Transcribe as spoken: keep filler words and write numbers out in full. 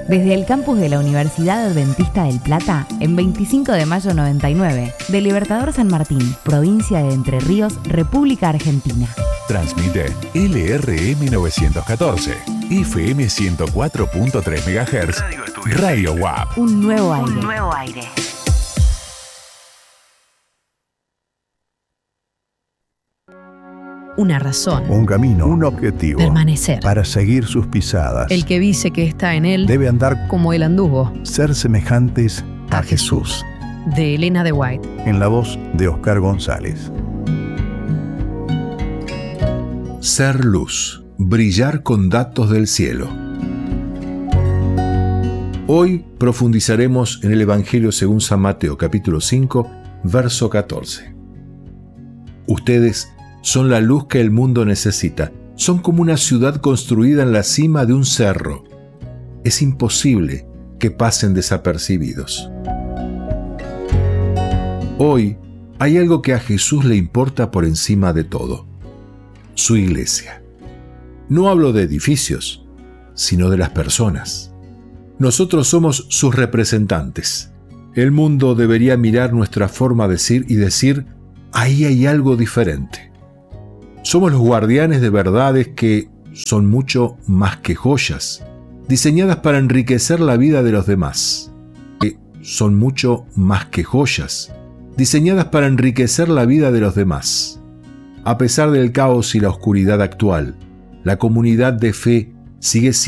Desde el campus de la Universidad Adventista del Plata, en veinticinco de mayo noventa y nueve, de Libertador San Martín, provincia de Entre Ríos, República Argentina. Transmite L R M novecientos catorce, F M ciento cuatro punto tres megahertz, Radio W A P. Un nuevo aire. Un nuevo aire. Una razón. Un camino, un objetivo. Permanecer. Para seguir sus pisadas. El que dice que está en él debe andar como él anduvo. Ser semejantes a Jesús. De Elena de White. En la voz de Oscar González. Ser luz. Brillar con datos del cielo. Hoy profundizaremos en el Evangelio según San Mateo, capítulo cinco, verso catorce. Ustedes son la luz que el mundo necesita. Son como una ciudad construida en la cima de un cerro. Es imposible que pasen desapercibidos. Hoy hay algo que a Jesús le importa por encima de todo: su iglesia. No hablo de edificios, sino de las personas. Nosotros somos sus representantes. El mundo debería mirar nuestra forma de ser y decir: ahí hay algo diferente. Somos los guardianes de verdades que son mucho más que joyas, diseñadas para enriquecer la vida de los demás. Que son mucho más que joyas, diseñadas para enriquecer la vida de los demás. A pesar del caos y la oscuridad actual, la comunidad de fe sigue siendo